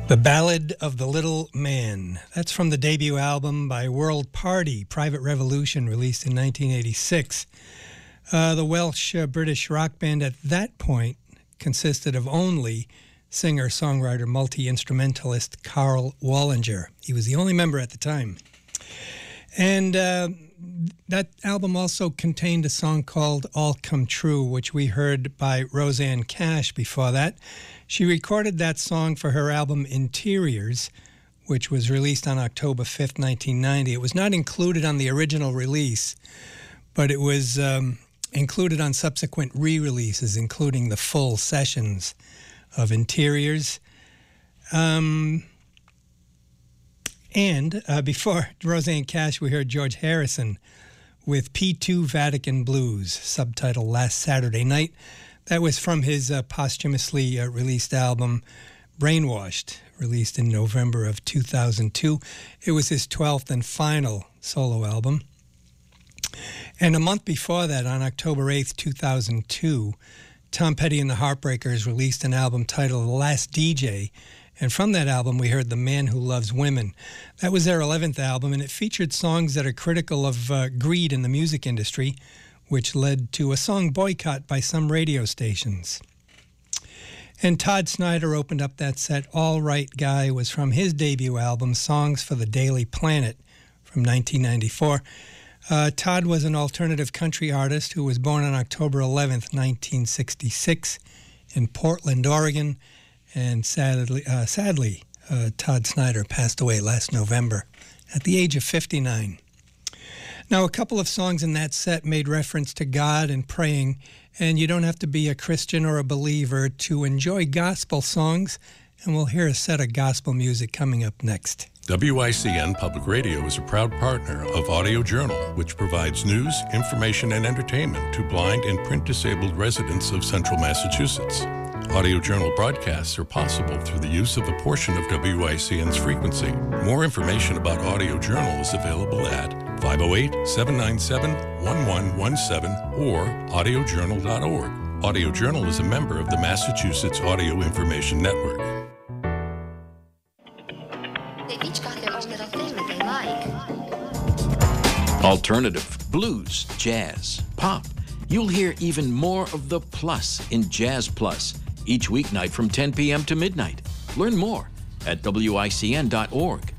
The Ballad of the Little Man. That's from the debut album by World Party, Private Revolution, released in 1986. The Welsh-British rock band at that point consisted of only singer, songwriter, multi-instrumentalist Karl Wallinger. He was the only member at the time. And that album also contained a song called All Come True, which we heard by Rosanne Cash before that. She recorded that song for her album Interiors, which was released on October 5th, 1990. It was not included on the original release, but it was included on subsequent re-releases, including the full sessions of Interiors. And before Rosanne Cash, we heard George Harrison with P2 Vatican Blues, subtitle Last Saturday Night. That was from his posthumously released album, Brainwashed, released in November of 2002. It was his 12th and final solo album. And a month before that, on October 8th, 2002, Tom Petty and the Heartbreakers released an album titled The Last DJ. And from that album, we heard The Man Who Loves Women. That was their 11th album, and it featured songs that are critical of greed in the music industry, which led to a song boycott by some radio stations. And Todd Snider opened up that set. All Right Guy was from his debut album, Songs for the Daily Planet, from 1994. Todd was an alternative country artist who was born on October 11th, 1966, in Portland, Oregon. And sadly, Todd Snider passed away last November at the age of 59. Now, a couple of songs in that set made reference to God and praying, and you don't have to be a Christian or a believer to enjoy gospel songs, and we'll hear a set of gospel music coming up next. WICN Public Radio is a proud partner of Audio Journal, which provides news, information, and entertainment to blind and print-disabled residents of central Massachusetts. Audio Journal broadcasts are possible through the use of a portion of WICN's frequency. More information about Audio Journal is available at 508-797-1117 or audiojournal.org. Audio Journal is a member of the Massachusetts Audio Information Network. They've each got their own little thing that they like. Alternative, blues, jazz, pop. You'll hear even more of the plus in Jazz Plus each weeknight from 10 p.m. to midnight. Learn more at WICN.org.